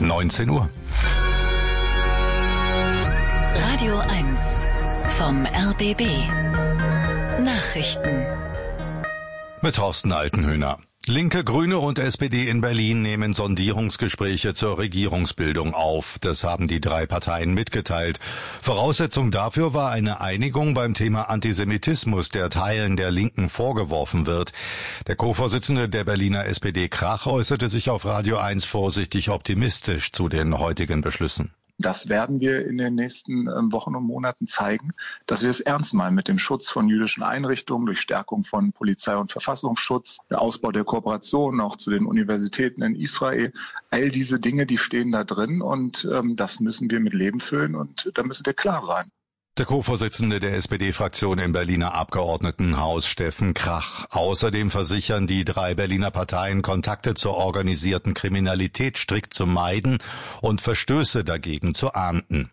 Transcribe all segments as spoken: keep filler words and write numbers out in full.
neunzehn Uhr. Radio eins vom R B B. Nachrichten. Mit Thorsten Altenhöhner. Linke, Grüne und S P D in Berlin nehmen Sondierungsgespräche zur Regierungsbildung auf. Das haben die drei Parteien mitgeteilt. Voraussetzung dafür war eine Einigung beim Thema Antisemitismus, der Teilen der Linken vorgeworfen wird. Der Co-Vorsitzende der Berliner S P D, Krach, äußerte sich auf Radio eins vorsichtig optimistisch zu den heutigen Beschlüssen. Das werden wir in den nächsten Wochen und Monaten zeigen, dass wir es ernst meinen mit dem Schutz von jüdischen Einrichtungen durch Stärkung von Polizei- und Verfassungsschutz, der Ausbau der Kooperation auch zu den Universitäten in Israel. All diese Dinge, die stehen da drin und ähm, das müssen wir mit Leben füllen und da müssen wir klar sein. Der Co-Vorsitzende der S P D-Fraktion im Berliner Abgeordnetenhaus, Steffen Krach. Außerdem versichern die drei Berliner Parteien, Kontakte zur organisierten Kriminalität strikt zu meiden und Verstöße dagegen zu ahnden.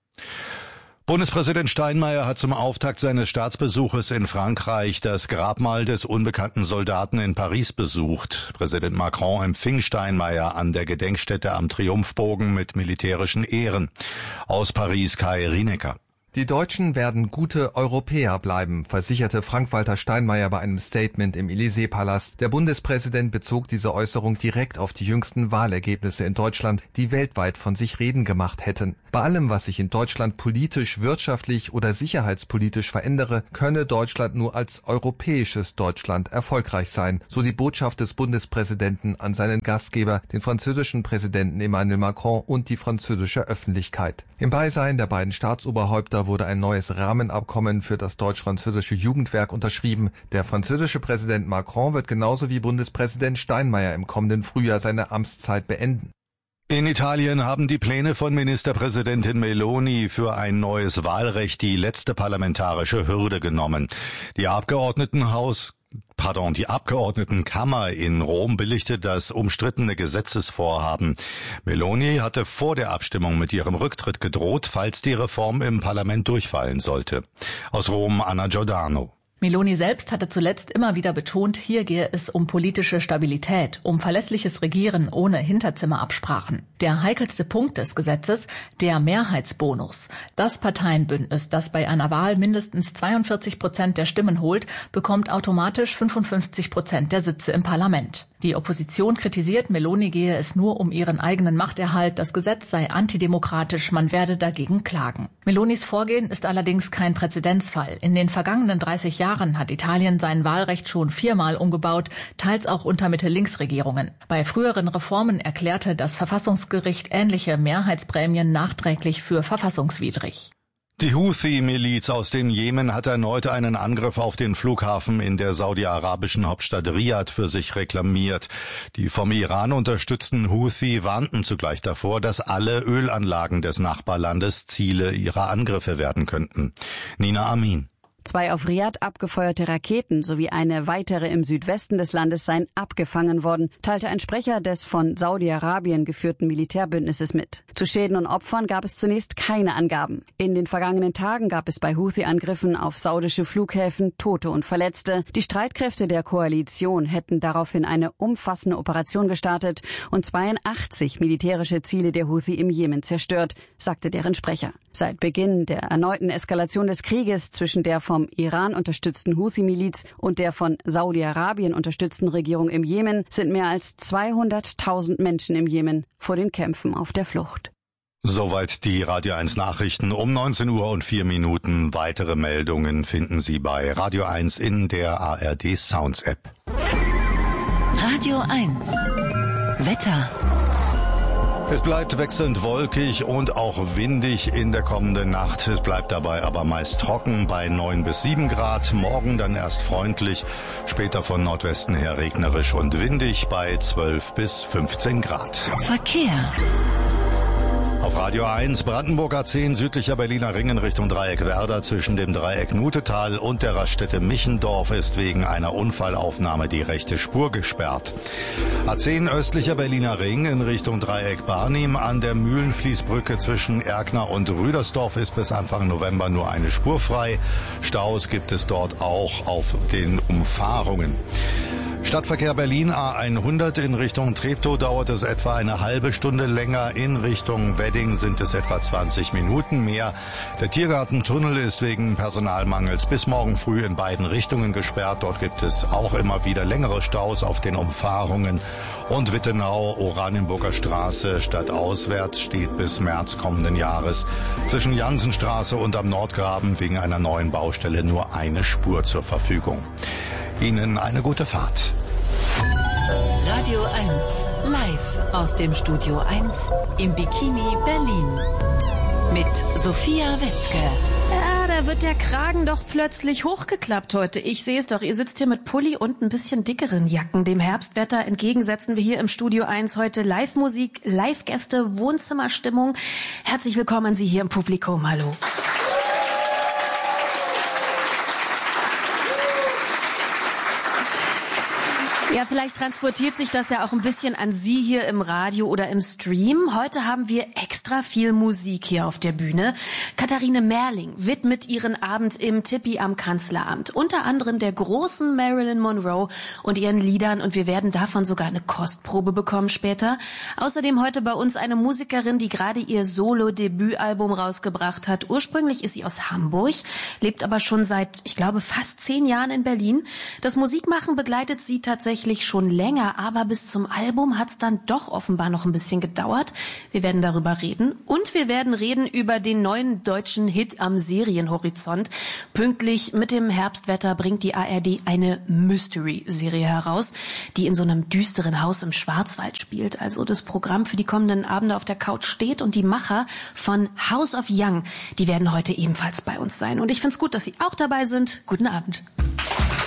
Bundespräsident Steinmeier hat zum Auftakt seines Staatsbesuches in Frankreich das Grabmal des unbekannten Soldaten in Paris besucht. Präsident Macron empfing Steinmeier an der Gedenkstätte am Triumphbogen mit militärischen Ehren. Aus Paris Kai Rienecker. Die Deutschen werden gute Europäer bleiben, versicherte Frank-Walter Steinmeier bei einem Statement im Élysée-Palast. Der Bundespräsident bezog diese Äußerung direkt auf die jüngsten Wahlergebnisse in Deutschland, die weltweit von sich reden gemacht hätten. Bei allem, was sich in Deutschland politisch, wirtschaftlich oder sicherheitspolitisch verändere, könne Deutschland nur als europäisches Deutschland erfolgreich sein, so die Botschaft des Bundespräsidenten an seinen Gastgeber, den französischen Präsidenten Emmanuel Macron und die französische Öffentlichkeit. Im Beisein der beiden Staatsoberhäupter wurde ein neues Rahmenabkommen für das deutsch-französische Jugendwerk unterschrieben. Der französische Präsident Macron wird genauso wie Bundespräsident Steinmeier im kommenden Frühjahr seine Amtszeit beenden. In Italien haben die Pläne von Ministerpräsidentin Meloni für ein neues Wahlrecht die letzte parlamentarische Hürde genommen. Die Abgeordnetenhaus Pardon, die Abgeordnetenkammer in Rom billigte das umstrittene Gesetzesvorhaben. Meloni hatte vor der Abstimmung mit ihrem Rücktritt gedroht, falls die Reform im Parlament durchfallen sollte. Aus Rom Anna Giordano. Meloni selbst hatte zuletzt immer wieder betont, hier gehe es um politische Stabilität, um verlässliches Regieren ohne Hinterzimmerabsprachen. Der heikelste Punkt des Gesetzes, der Mehrheitsbonus. Das Parteienbündnis, das bei einer Wahl mindestens zweiundvierzig Prozent der Stimmen holt, bekommt automatisch fünfundfünfzig Prozent der Sitze im Parlament. Die Opposition kritisiert, Meloni gehe es nur um ihren eigenen Machterhalt, das Gesetz sei antidemokratisch, man werde dagegen klagen. Melonis Vorgehen ist allerdings kein Präzedenzfall. In den vergangenen dreißig Jahren hat Italien sein Wahlrecht schon viermal umgebaut, teils auch unter Mitte-Links-Regierungen. Bei früheren Reformen erklärte das Verfassungsgericht ähnliche Mehrheitsprämien nachträglich für verfassungswidrig. Die Houthi-Miliz aus dem Jemen hat erneut einen Angriff auf den Flughafen in der saudi-arabischen Hauptstadt Riad für sich reklamiert. Die vom Iran unterstützten Houthi warnten zugleich davor, dass alle Ölanlagen des Nachbarlandes Ziele ihrer Angriffe werden könnten. Nina Amin. Zwei auf Riad abgefeuerte Raketen sowie eine weitere im Südwesten des Landes seien abgefangen worden, teilte ein Sprecher des von Saudi-Arabien geführten Militärbündnisses mit. Zu Schäden und Opfern gab es zunächst keine Angaben. In den vergangenen Tagen gab es bei Houthi-Angriffen auf saudische Flughäfen Tote und Verletzte. Die Streitkräfte der Koalition hätten daraufhin eine umfassende Operation gestartet und zweiundachtzig militärische Ziele der Houthi im Jemen zerstört, sagte deren Sprecher. Seit Beginn der erneuten Eskalation des Krieges zwischen der vom Iran unterstützten Houthi-Miliz und der von Saudi-Arabien unterstützten Regierung im Jemen sind mehr als zweihunderttausend Menschen im Jemen vor den Kämpfen auf der Flucht. Soweit die Radio eins Nachrichten um neunzehn Uhr und vier Minuten. Weitere Meldungen finden Sie bei Radio eins in der A R D Sounds App. Radio eins Wetter. Es bleibt wechselnd wolkig und auch windig in der kommenden Nacht. Es bleibt dabei aber meist trocken bei neun bis sieben Grad. Morgen dann erst freundlich, später von Nordwesten her regnerisch und windig bei zwölf bis fünfzehn Grad. Verkehr. Auf Radio eins Brandenburg A zehn südlicher Berliner Ring in Richtung Dreieck Werder zwischen dem Dreieck Nutetal und der Raststätte Michendorf ist wegen einer Unfallaufnahme die rechte Spur gesperrt. A zehn östlicher Berliner Ring in Richtung Dreieck Barnim an der Mühlenfließbrücke zwischen Erkner und Rüdersdorf ist bis Anfang November nur eine Spur frei. Staus gibt es dort auch auf den Umfahrungen. Stadtverkehr Berlin A hundert in Richtung Treptow dauert es etwa eine halbe Stunde länger. In Richtung Wedding sind es etwa zwanzig Minuten mehr. Der Tiergartentunnel ist wegen Personalmangels bis morgen früh in beiden Richtungen gesperrt. Dort gibt es auch immer wieder längere Staus auf den Umfahrungen. Und Wittenau, Oranienburger Straße stadtauswärts steht bis März kommenden Jahres zwischen Jansenstraße und am Nordgraben wegen einer neuen Baustelle nur eine Spur zur Verfügung. Ihnen eine gute Fahrt. Radio eins, live aus dem Studio eins im Bikini Berlin. Mit Sophia Wetzke. Ja, da wird der Kragen doch plötzlich hochgeklappt heute. Ich sehe es doch, ihr sitzt hier mit Pulli und ein bisschen dickeren Jacken. Dem Herbstwetter entgegensetzen wir hier im Studio eins heute Live-Musik, Live-Gäste, Wohnzimmerstimmung. Herzlich willkommen an Sie hier im Publikum. Hallo. Ja, vielleicht transportiert sich das ja auch ein bisschen an Sie hier im Radio oder im Stream. Heute haben wir extra viel Musik hier auf der Bühne. Katharine Merling widmet ihren Abend im Tippi am Kanzleramt. Unter anderem der großen Marilyn Monroe und ihren Liedern. Und wir werden davon sogar eine Kostprobe bekommen später. Außerdem heute bei uns eine Musikerin, die gerade ihr Solo-Debütalbum rausgebracht hat. Ursprünglich ist sie aus Hamburg, lebt aber schon seit, ich glaube, fast zehn Jahren in Berlin. Das Musikmachen begleitet sie tatsächlich schon länger, aber bis zum Album hat's dann doch offenbar noch ein bisschen gedauert. Wir werden darüber reden und wir werden reden über den neuen deutschen Hit am Serienhorizont. Pünktlich mit dem Herbstwetter bringt die A R D eine Mystery-Serie heraus, die in so einem düsteren Haus im Schwarzwald spielt. Also das Programm für die kommenden Abende auf der Couch steht und die Macher von House of Young, die werden heute ebenfalls bei uns sein. Und ich find's gut, dass Sie auch dabei sind. Guten Abend.